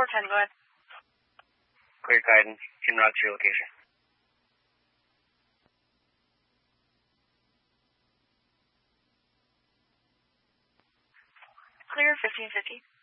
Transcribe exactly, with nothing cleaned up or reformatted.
four ten, go ahead. Clear guidance, en route to your location. Clear fifteen fifty.